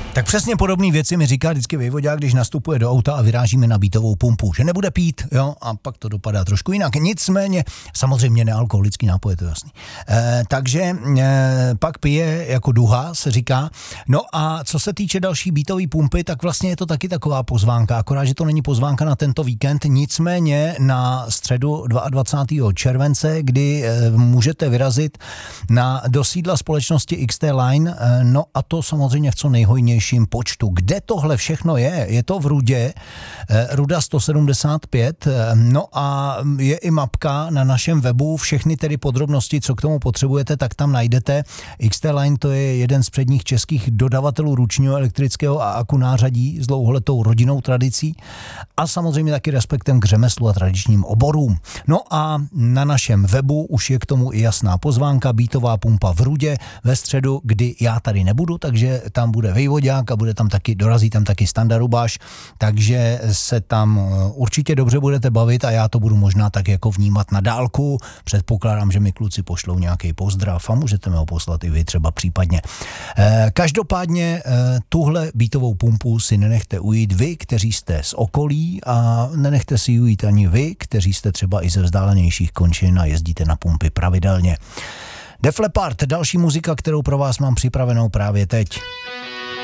Tak přesně podobné věci mi říká vždycky Vejvodák, když nastupuje do auta a vyrážíme na bytovou pumpu, že nebude pít, jo, a pak to dopadá trošku jinak. Nicméně, samozřejmě nealkoholický nápoj, to je jasný. Takže pak pije jako duha, se říká. No a co se týče další bytové pumpy, tak vlastně je to taky taková pozvánka, akorát, že to není pozvánka na tento víkend, nicméně na středu 22. července, kdy můžete vyrazit do sídla společnosti XT Line, no a to samozřejmě v co nejhojnějším počtu. Kde tohle všechno je? Je to v Rudě, Ruda 175, no a je i mapka na našem webu, všechny tedy podrobnosti, co k tomu potřebujete, tak tam najdete. XT Line to je jeden z předních českých dodavatelů ručního elektrického a aku nářadí s dlouholetou rodinnou tradicí a samozřejmě taky respektem k řemeslu a tradičním oborům. No a na našem webu už je k tomu i jasná pozvánka, bytová pumpa v Rudě ve středu, kdy já tady nebudu, takže tam bude Vejvodák a bude tam taky, dorazí tam taky Standa Rubáš, takže se tam určitě dobře budete bavit a já to budu možná tak jako vnímat na dálku. Předpokládám, že mi kluci pošlou nějaký pozdrav a můžete mi ho poslat i vy třeba případně. Každopádně tuhle bytovou pumpu si nenechte ujít vy, kteří jste z okolí a nenechte si ji ujít ani vy, kteří jste třeba i ze vzdálenějších končin a jezdíte na pumpy pravidelně. Def Leppard, další muzika, kterou pro vás mám připravenou právě teď.